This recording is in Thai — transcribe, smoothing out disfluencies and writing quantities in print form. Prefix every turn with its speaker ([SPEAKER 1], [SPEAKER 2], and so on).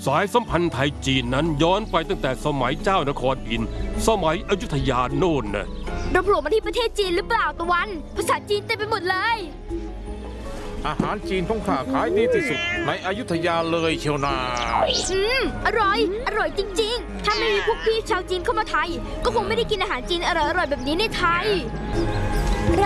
[SPEAKER 1] สายสัมพันธ์ไทยจีนนั้นย้อนไปตั้งแต่สมัยเจ้านครอินทร์สมัยอยุธยาโน่นนะ
[SPEAKER 2] เราโผล่มาที่ประเทศจีนหรือเปล่าตะวันภาษาจีนเต็มไปหมดเลย
[SPEAKER 3] อาหารจีนของข้าขายดีที่สุดในอยุธยาเลยเชียวนา
[SPEAKER 2] อร่อยอร่อยจริงๆถ้าไม่มีพวกพี่ชาวจีนเข้ามาไทยก็คงไม่ได้กินอาหารจีนอร่อยๆแบบนี้ในไทย